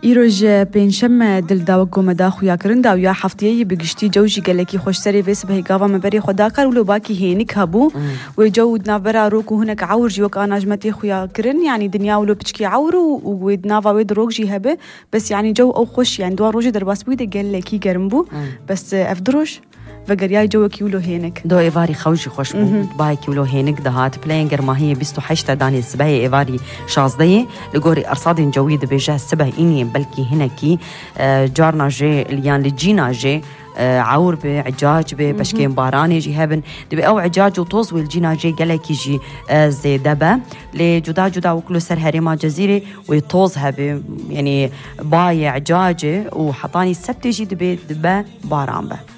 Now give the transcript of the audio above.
ایروژ پنجشنبه دل داوگو مدا خویا کرن دا ویا هفته‌ای بگشتی جوجی گلکی خوش سری ویس به گاوا مبری خدا کار ولو باکی هینک هبو و جو نابرا روکو هناك عور جو كان نجمتي خويا كرن يعني دنيا ولو بتشكي عور ودنافا ود روك جي هبه بس يعني جو او خوش يعني دوار روجي درباس بيد قال لكي قرمبو بس افدروش فقرياي جو كيلو هينك دو ايفاري خوشي خوش بو باي كيلو هينك دهات بلينجر ما هي 28 داني سباي ايفاري شازدي لغوري ارصاد جوي دبيجا سبا اني بلكي هناكي جارنا جي اليان لجينا جي عور بعجاج بشكين باراني جي هبن دبي او عجاج وطوز والجينا جي قالك يجي زي دبا لجدا جدا وكله سر هريما جزيرة ويطوز هبي يعني باي عجاج وحطاني السبت يجي دبي دبا باران به